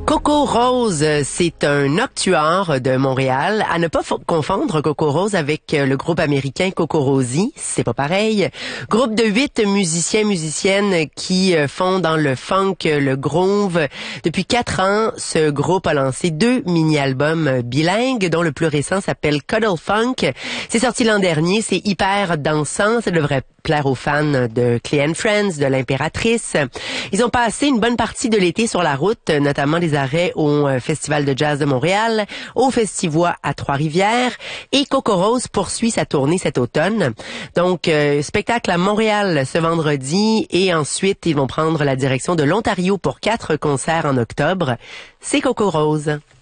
Coco Rose, c'est un octuor de Montréal. À ne pas confondre Coco Rose avec le groupe américain Coco Rosie, c'est pas pareil. Groupe de 8 musiciennes qui font dans le funk, le groove. Depuis 4 ans, ce groupe a lancé 2 mini-albums bilingues, dont le plus récent s'appelle Cuddle Funk. C'est sorti l'an dernier, c'est hyper dansant, ça devrait plaire aux fans de Clay & Friends, de l'Impératrice. Ils ont passé une bonne partie de l'été sur la route, notamment des arrêts au Festival de jazz de Montréal, au Festivois à Trois-Rivières, et Coco Rose poursuit sa tournée cet automne. Donc, spectacle à Montréal ce vendredi, et ensuite, ils vont prendre la direction de l'Ontario pour 4 concerts en octobre. C'est Coco Rose.